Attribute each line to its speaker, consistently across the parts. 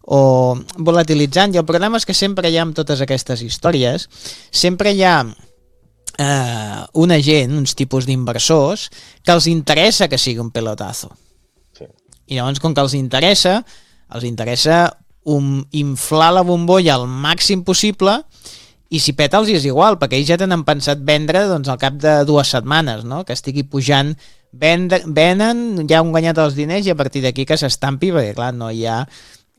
Speaker 1: o volatilitzant, i el problema és que sempre hi ha amb totes aquestes històries, sempre hi ha una gent, uns tipus d'inversors, que els interessa que sigui un pelotazo.
Speaker 2: Sí.
Speaker 1: I llavors, com que els interessa inflar la bombolla al màxim possible, i si peta els és igual, perquè ells ja tenen pensat vendre doncs, al cap de 2 setmanes, no? Que estigui pujant, venen, ja han guanyat els diners i a partir d'aquí que s'estampi, perquè clar, no hi ha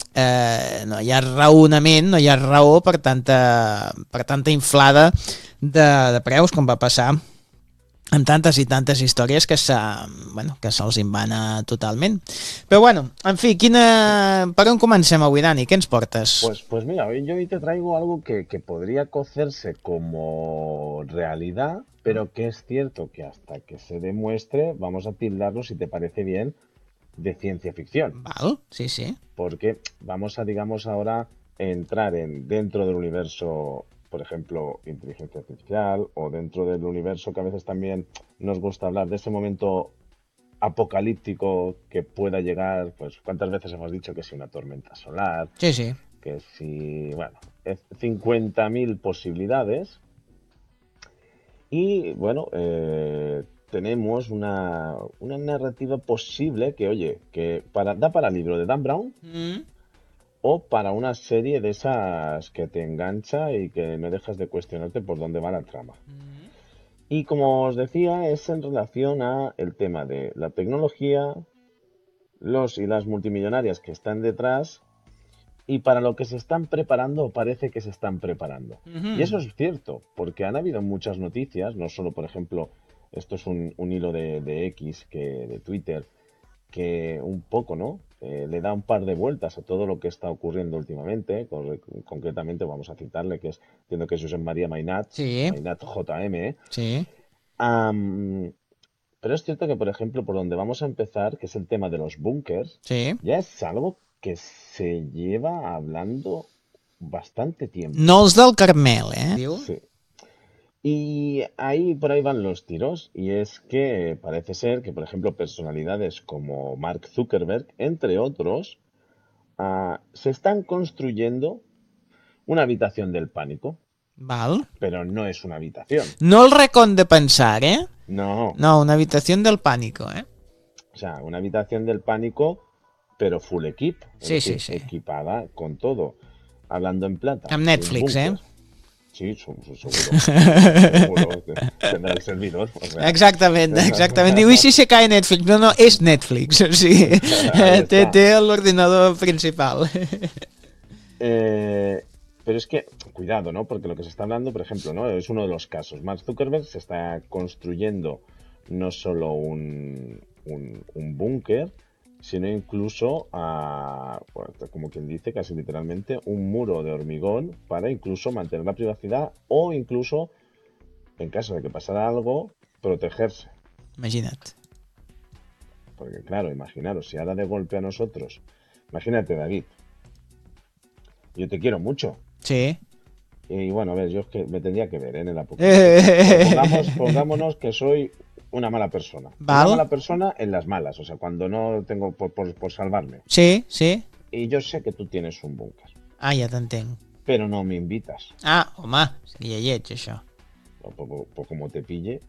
Speaker 1: raonament, no hi ha raó per tanta inflada de preus, com va passar amb tantes i tantes històries que se'ls invana totalment. Però bueno, en fi, per on comencem avui, Dani? Què ens portes?
Speaker 2: Pues mira, yo hoy te traigo algo que podría cocerse como realidad, pero que es cierto que hasta que se demuestre, vamos a tildarlo, si te parece bien, de ciencia ficción.
Speaker 1: Val, sí, sí.
Speaker 2: Porque vamos a, digamos, ahora entrar dentro del universo, por ejemplo, inteligencia artificial, o dentro del universo que a veces también nos gusta hablar de ese momento apocalíptico que pueda llegar, pues cuántas veces hemos dicho que si una tormenta solar,
Speaker 1: Sí, sí.
Speaker 2: que si, bueno, 50.000 posibilidades. Y bueno, tenemos una narrativa posible que, oye, que da para libro de Dan Brown o para una serie de esas que te engancha y que no dejas de cuestionarte por dónde va la trama. Y como os decía, es en relación a el tema de la tecnología, los y las multimillonarias que están detrás y para lo que se están preparando o parece que se están preparando. Y eso es cierto, porque han habido muchas noticias, no solo, por ejemplo, esto es un hilo de X, de Twitter, que un poco, ¿no? Le da un par de vueltas a todo lo que está ocurriendo últimamente. Concretamente vamos a citarle, que entiendo que es Josep María Mainat,
Speaker 1: Sí.
Speaker 2: Mainat JM.
Speaker 1: Sí.
Speaker 2: Pero es cierto que, por ejemplo, por donde vamos a empezar, que es el tema de los búnkers,
Speaker 1: Sí.
Speaker 2: ya es algo que se lleva hablando bastante tiempo.
Speaker 1: No els del Carmel,
Speaker 2: Sí. Y por ahí van los tiros, y es que parece ser que, por ejemplo, personalidades como Mark Zuckerberg, entre otros, se están construyendo una habitación del pánico.
Speaker 1: Val.
Speaker 2: Pero no es una habitación.
Speaker 1: No el racón de pensar,
Speaker 2: No.
Speaker 1: No, una habitación del pánico,
Speaker 2: O sea, una habitación del pánico, pero full equip. Es decir,
Speaker 1: sí.
Speaker 2: equipada con todo. Hablando en plata.
Speaker 1: Amb Netflix,
Speaker 2: Sí, seguro. Tendrá el servidor. O sea,
Speaker 1: exactament. Diu, i si se cae Netflix? No, és Netflix. O sigui, té l'ordinador principal.
Speaker 2: Pero es que, cuidado, ¿no? Porque lo que se está hablando, por ejemplo, ¿no? Es uno de los casos. Mark Zuckerberg se está construyendo no solo un búnker, sino incluso, como quien dice, casi literalmente, un muro de hormigón para incluso mantener la privacidad o incluso, en caso de que pasara algo, protegerse.
Speaker 1: Imagina't.
Speaker 2: Porque claro, imaginaros, si ahora de golpe a nosotros, imagínate, David, yo te quiero mucho.
Speaker 1: Sí.
Speaker 2: Y bueno, a ver, yo es que me tendría que ver en el apocalipsis. Pongámonos que soy una mala persona.
Speaker 1: Val.
Speaker 2: Una mala persona en las malas, o sea, cuando no tengo por salvarme.
Speaker 1: Sí.
Speaker 2: Y yo sé que tú tienes un búnker.
Speaker 1: Ah, ja t'entenc.
Speaker 2: Pero no me invitas.
Speaker 1: Ah, home, seria lleig, això.
Speaker 2: Pues como te pille.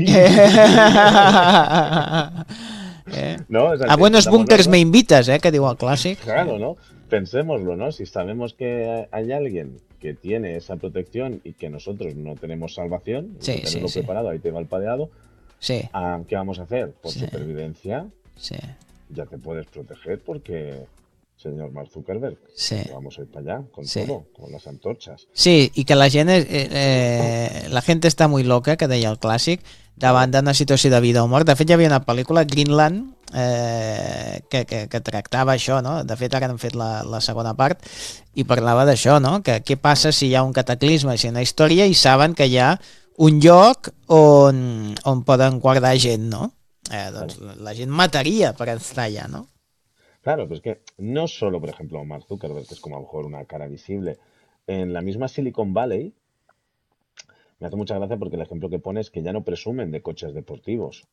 Speaker 1: ¿No? O sea, a buenos búnkers me invitas, que diu el clàssic.
Speaker 2: Claro, ¿no? Pensémoslo, ¿no? Si sabemos que hay alguien que tiene esa protección y que nosotros no tenemos salvación,
Speaker 1: sí,
Speaker 2: tenerlo preparado, ahí te va el padeado.
Speaker 1: Sí.
Speaker 2: ¿Qué vamos a hacer? Por supervivencia.
Speaker 1: Sí.
Speaker 2: Ya te puedes proteger porque, señor Mark Zuckerberg, vamos a ir para allá con todo, con las antorchas.
Speaker 1: Sí, i que la gent la gent està muy loca, que deia el clàssic, davant d'una situació de vida o mort. De fet, hi havia una pel·lícula, Greenland, que tractava això, no? De fet, ara han fet la segona part i parlava d'això, no? Que què passa si hi ha un cataclisme, si hi ha una història i saben que hi ha un lloc on poden guardar gent, no? Doncs la gent mataria per estar allà, ¿no?
Speaker 2: Claro, pero es que no solo, por ejemplo, Mark Zuckerberg, que es como a lo mejor una cara visible, en la misma Silicon Valley, me hace mucha gracia porque el ejemplo que pone es que ya no presumen de coches deportivos,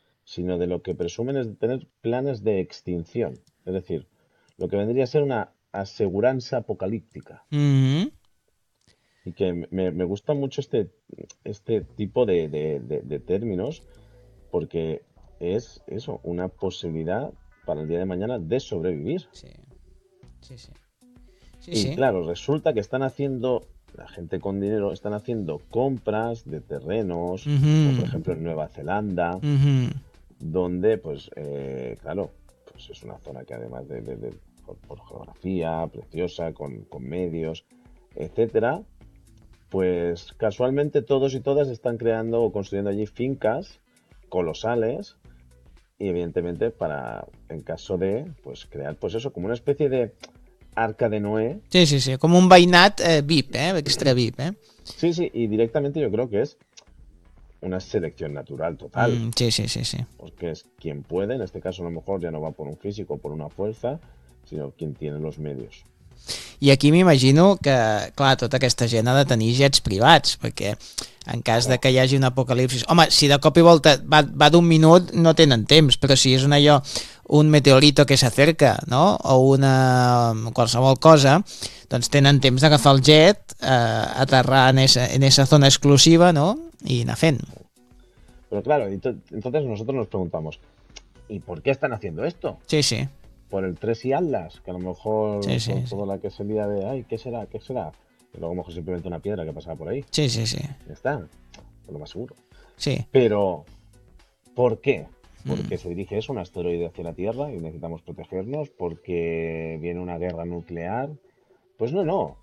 Speaker 2: sino de lo que presumen es de tener planes de extinción. Es decir, lo que vendría a ser una aseguranza apocalíptica. Y que me gusta mucho este tipo de términos, porque es eso, una posibilidad para el día de mañana de sobrevivir.
Speaker 1: Sí, sí, sí. Sí,
Speaker 2: Y
Speaker 1: sí.
Speaker 2: claro, resulta que la gente con dinero, están haciendo compras de terrenos, como por ejemplo en Nueva Zelanda, donde, pues, claro, pues es una zona que además por geografía, preciosa, con medios, etcétera, pues casualmente todos y todas están creando o construyendo allí fincas colosales y evidentemente en caso de, pues, crear, pues eso, como una especie de arca de Noé.
Speaker 1: Sí, sí, sí, com un veïnat VIP, extra VIP,
Speaker 2: Sí, sí, y directamente yo creo que es una selección natural total,
Speaker 1: Sí, sí, sí, sí.
Speaker 2: porque es quien puede, en este caso a lo mejor ya no va por un físico, por una fuerza, sino quien tiene los medios.
Speaker 1: I aquí m'imagino que, clar, tota aquesta gent ha de tenir jets privats, perquè en cas de que hi hagi un apocalipsis... Home, si de cop i volta va d'un minut, no tenen temps, però si és un meteorito que s'acerca, no?, o qualsevol cosa, doncs tenen temps d'agafar el jet, aterrar en esa zona exclusiva, no?, i anar fent.
Speaker 2: Pero claro, entonces nosotros nos preguntamos, ¿y por qué están haciendo esto?
Speaker 1: Sí, sí.
Speaker 2: Por el 3 y Atlas, que a lo mejor
Speaker 1: Sí,
Speaker 2: son
Speaker 1: sí.
Speaker 2: toda la que se lía de, ay, ¿qué será? ¿Qué será? Y luego a lo mejor simplemente una piedra que pasaba por ahí.
Speaker 1: Sí, sí, sí.
Speaker 2: Ya está, es lo más seguro.
Speaker 1: Sí.
Speaker 2: Pero, ¿por qué? Porque se dirige eso, un asteroide hacia la Tierra y necesitamos protegernos, porque viene una guerra nuclear. Pues no.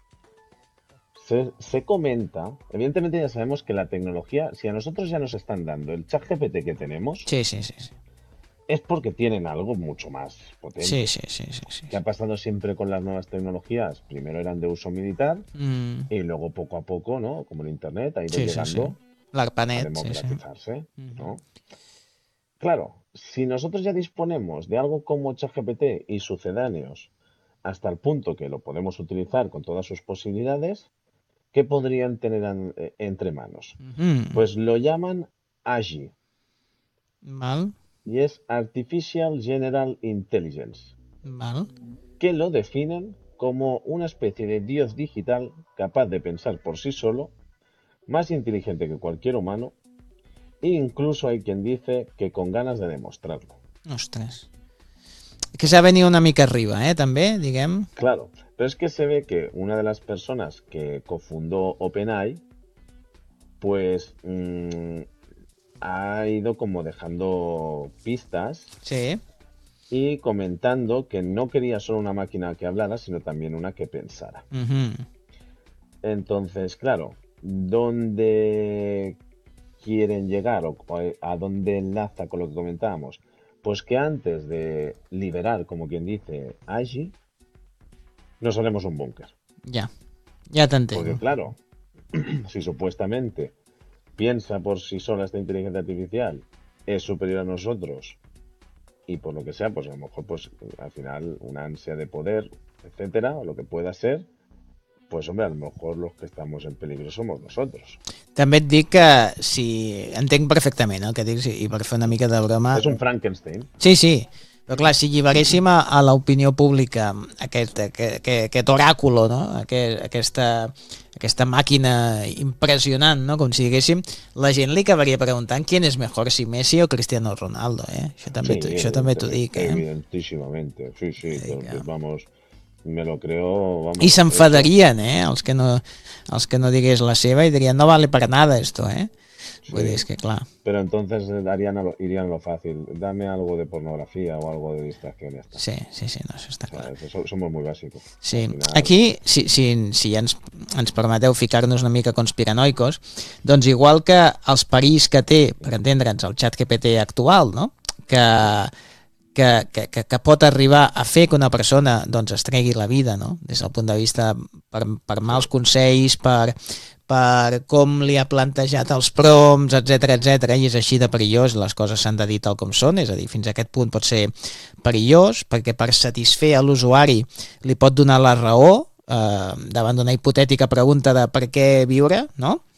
Speaker 2: Se comenta, evidentemente ya sabemos que la tecnología, si a nosotros ya nos están dando el chat GPT que tenemos,
Speaker 1: Sí, sí, sí, sí.
Speaker 2: es porque tienen algo mucho más potente.
Speaker 1: Sí, sí, sí, sí, sí.
Speaker 2: ¿Qué ha pasado siempre con las nuevas tecnologías? Primero eran de uso militar y luego poco a poco, ¿no? Como el Internet ha ido
Speaker 1: Sí, sí,
Speaker 2: llegando
Speaker 1: sí. L'ARPANET,
Speaker 2: a democratizarse,
Speaker 1: sí, sí.
Speaker 2: ¿no? Claro, si nosotros ya disponemos de algo como ChatGPT y sucedáneos hasta el punto que lo podemos utilizar con todas sus posibilidades, ¿qué podrían tener entre manos? Pues lo llaman AGI.
Speaker 1: Val.
Speaker 2: Y es Artificial General Intelligence,
Speaker 1: Val.
Speaker 2: que lo definen como una especie de dios digital capaz de pensar por sí solo, más inteligente que cualquier humano, e incluso hay quien dice que con ganas de demostrarlo.
Speaker 1: Ostres. Que s'ha venit una mica arriba, també, diguem.
Speaker 2: Claro, pero es que se ve que una de las personas que cofundó OpenAI, pues ha ido como dejando pistas.
Speaker 1: Sí.
Speaker 2: Y comentando que no quería solo una máquina que hablara, sino también una que pensara. Entonces, claro, ¿dónde quieren llegar o a dónde enlaza con lo que comentábamos? Pues que antes de liberar, como quien dice, AGI, nos haremos un búnker.
Speaker 1: Ya t'entenc.
Speaker 2: Porque claro, si supuestamente piensa por sí sola esta inteligencia artificial, es superior a nosotros, y por lo que sea, pues a lo mejor, pues al final una ansia de poder, etcétera, o lo que pueda ser, pues hombre, a lo mejor los que estamos en peligro somos nosotros.
Speaker 1: També et dic que si entenc perfectament el que dius i per fer una mica de broma...
Speaker 2: És un Frankenstein.
Speaker 1: Sí, sí, però clar, si lliberéssim a l'opinió pública aquest oràculo, no? Aquesta màquina impressionant, no? Com si diguéssim, la gent li acabaria preguntant quién es mejor, si Messi o Cristiano Ronaldo, Això també t'ho dic,
Speaker 2: Evidentíssimamente, sí, entonces vamos... Me lo creo, vamos.
Speaker 1: I s'enfadarien, els que no digués la seva i dirien, no vale para nada esto, Sí. Vull dir, és que clar.
Speaker 2: Pero entonces irían a lo fácil, dame algo de pornografía o algo de distracción, ya está.
Speaker 1: Sí, no, això està clar.
Speaker 2: Somos muy básicos.
Speaker 1: Sí, aquí, si ens permeteu ficar-nos una mica conspiranoicos, doncs igual que els perills que té, per entendre'ns, el ChatGPT actual, no?, que pot arribar a fer que una persona doncs es tregui la vida, no? Des del punt de vista per mals consells, per com li ha plantejat els prompts, etc, i és així de perillós, les coses s'han de dir tal com són, és a dir, fins a aquest punt pot ser perillós, perquè per satisfer a l'usuari li pot donar la raó davant d'una hipotètica pregunta de per què viure, no?